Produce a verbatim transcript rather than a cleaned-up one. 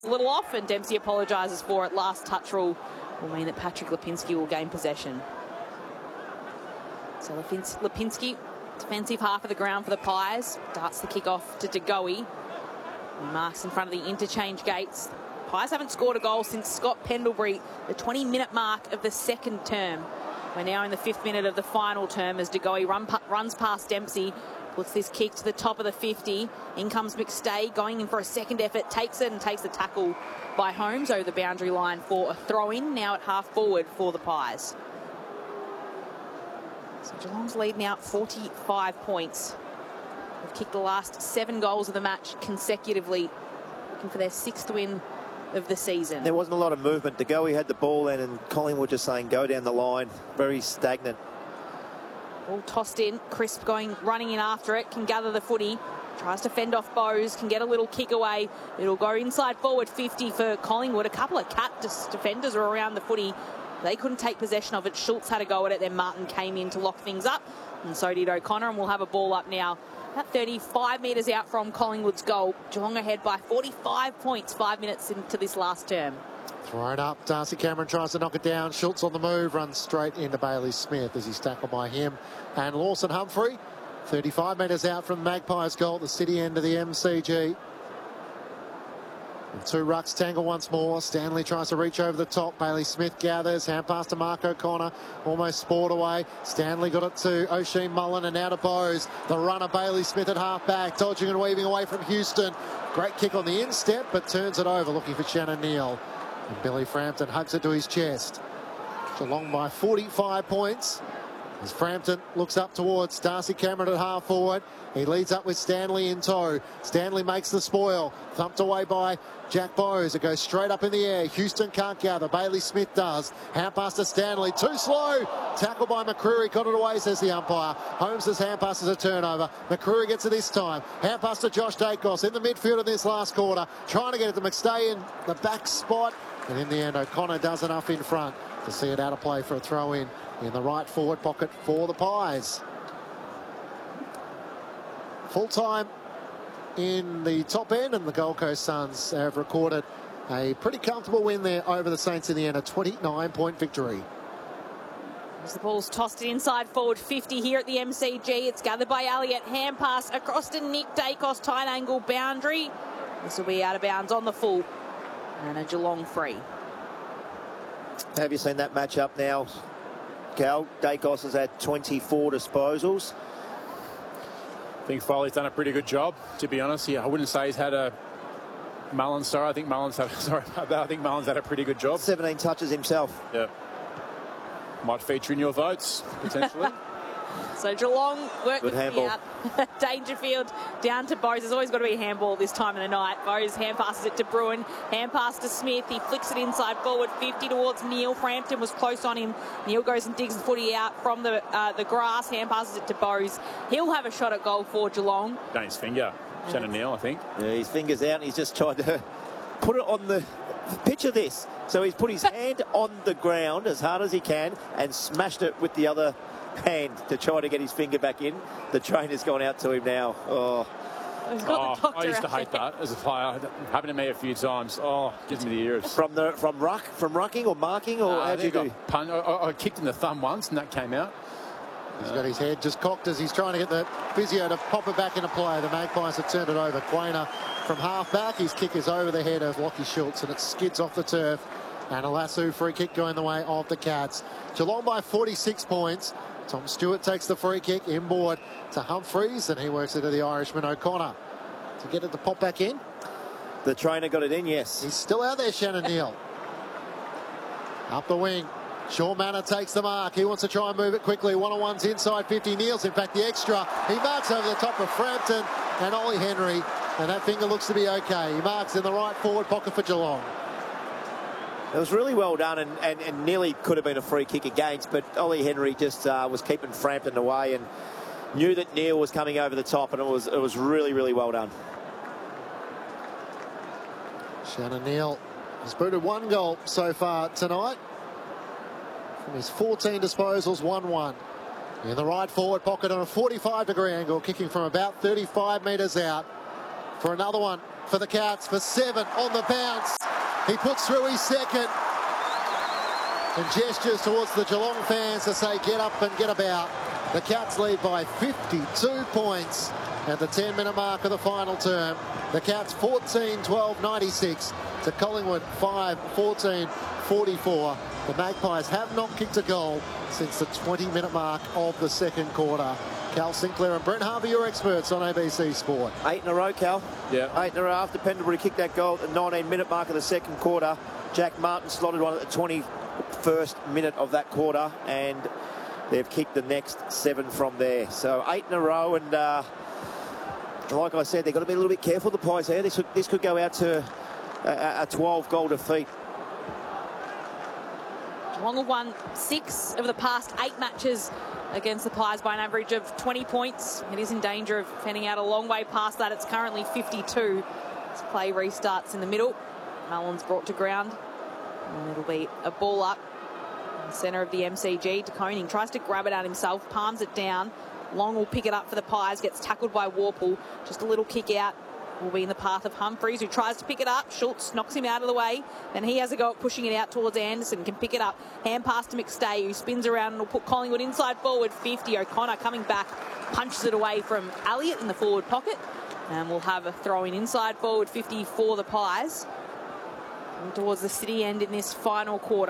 A little off, and Dempsey apologises for it. Last touch rule will mean that Patrick Lipinski will gain possession. So Lipinski, defensive half of the ground for the Pies, darts the kick off to De Goey. He marks in front of the interchange gates. Pies haven't scored a goal since Scott Pendlebury, the twenty minute mark of the second term. We're now in the fifth minute of the final term as De Goey run, runs past Dempsey, puts this kick to the top of the fifty. In comes McStay, going in for a second effort, takes it and takes the tackle by Holmes over the boundary line for a throw-in, now at half forward for the Pies. So Geelong's lead now forty-five points. They've kicked the last seven goals of the match consecutively, looking for their sixth win of the season. There wasn't a lot of movement. De Goey had the ball then, and Collingwood just saying go down the line. Very stagnant. Ball tossed in. Crisp going, running in after it. Can gather the footy. Tries to fend off Bowes. Can get a little kick away. It'll go inside forward fifty for Collingwood. A couple of cat defenders are around the footy. They couldn't take possession of it. Schultz had a go at it. Then Martin came in to lock things up. And so did O'Connor. And we'll have a ball up now. About thirty-five metres out from Collingwood's goal. Geelong ahead by forty-five points, five minutes into this last term. Thrown up. Darcy Cameron tries to knock it down. Schultz on the move. Runs straight into Bailey Smith as he's tackled by him and Lawson Humphrey. thirty-five metres out from the Magpies' goal at the city end of the M C G. And two rucks tangle once more. Stanley tries to reach over the top. Bailey Smith gathers. Hand pass to Mark O'Connor. Almost spoiled away. Stanley got it to O'Shea Mullen and out of Bowes. The runner Bailey Smith at half back. Dodging and weaving away from Houston. Great kick on the instep, but turns it over looking for Shannon Neal. And Billy Frampton hugs it to his chest. Geelong by forty-five points. As Frampton looks up towards Darcy Cameron at half forward. He leads up with Stanley in tow. Stanley makes the spoil. Thumped away by Jack Bowes. It goes straight up in the air. Houston can't gather. Bailey Smith does. Hand pass to Stanley. Too slow. Tackle by McCreary. Got it away, says the umpire. Holmes' hand pass is a turnover. McCreary gets it this time. Hand pass to Josh Dacos in the midfield of this last quarter. Trying to get it to McStay in the back spot. And in the end, O'Connor does enough in front to see it out of play for a throw-in in the right forward pocket for the Pies. Full time in the top end, and the Gold Coast Suns have recorded a pretty comfortable win there over the Saints in the end, a twenty-nine point victory. As the ball's tossed inside forward fifty here at the M C G. It's gathered by Elliott. Hand pass across to Nick Dacos. Tight angle boundary. This will be out of bounds on the full. And a Geelong free. Have you seen that matchup now, Cal? Dacos has had twenty-four disposals. I think Foley's done a pretty good job, to be honest. Yeah, I wouldn't say he's had a Mullins. Sorry, I think Mullins had. Sorry about that. I think Mullins had a pretty good job. seventeen touches himself. Yeah, might feature in your votes potentially. So Geelong work Good the handball. out. Dangerfield down to Bowes. There's always got to be a handball this time of the night. Bowes hand passes it to Bruin. Hand pass to Smith. He flicks it inside forward fifty towards Neil. Frampton was close on him. Neil goes and digs the footy out from the uh, the grass. Hand passes it to Bowes. He'll have a shot at goal for Geelong. Down his finger. Shannon Neal, I think. Yeah, his finger's out and he's just tried to put it on the... Picture this. So he's put his hand on the ground as hard as he can and smashed it with the other hand to try to get his finger back in. The trainer's gone out to him now. Oh, He's got the Oh, I used to hate that as a player. It happened to me a few times. Oh, gives me the ears. from the from ruck, from rucking or marking, or Uh, how I do you think do? I, pun- I, I kicked in the thumb once and that came out. He's got his head just cocked as he's trying to get the physio to pop it back into play. The Magpies have turned it over. Quainer from half back. His kick is over the head of Lockie Schultz and it skids off the turf. And a lasso free kick going the way of the Cats. Geelong by forty-six points. Tom Stewart takes the free kick inboard to Humphreys and he works it to the Irishman O'Connor to get it to pop back in. The trainer got it in, yes. He's still out there, Shannon Neal. Up the wing. Shaw Manor takes the mark. He wants to try and move it quickly. One-on-ones inside fifty. Neal's, in fact, the extra. He marks over the top of Frampton and Ollie Henry. And that finger looks to be okay. He marks in the right forward pocket for Geelong. It was really well done and, and, and nearly could have been a free kick against, but Ollie Henry just uh, was keeping Frampton away and knew that Neal was coming over the top, and it was, it was really, really well done. Shannon Neal has booted one goal so far tonight. From his fourteen disposals, one one. In the right forward pocket on a forty-five degree angle, kicking from about thirty-five metres out for another one for the Cats for seven on the bounce. He puts through his second and gestures towards the Geelong fans to say get up and get about. The Cats lead by fifty-two points at the ten minute mark of the final term. The Cats fourteen twelve ninety-six to Collingwood five fourteen forty-four. The Magpies have not kicked a goal since the twenty minute mark of the second quarter. Cal Sinclair and Brent Harvey, your experts on A B C Sport. Eight in a row, Cal. Yeah. Eight in a row after Pendlebury kicked that goal at the nineteen minute mark of the second quarter. Jack Martin slotted one at the twenty-first minute of that quarter, and they've kicked the next seven from there. So eight in a row, and uh, like I said, they've got to be a little bit careful, the Pies here. This, this could go out to a, a twelve goal defeat. Geelong have won six of the past eight matches against the Pies by an average of twenty points. It is in danger of heading out a long way past that. It's currently fifty-two. As play restarts in the middle. Mullins brought to ground. And it'll be a ball up in the centre of the M C G. De Koning tries to grab it out himself, palms it down. Long will pick it up for the Pies, gets tackled by Warple. Just a little kick out will be in the path of Humphreys, who tries to pick it up. Schultz knocks him out of the way. Then he has a go at pushing it out towards Anderson, can pick it up. Hand pass to McStay, who spins around and will put Collingwood inside forward fifty. O'Connor coming back, punches it away from Elliott in the forward pocket. And we'll have a throw in inside forward fifty for the Pies. And towards the city end in this final quarter.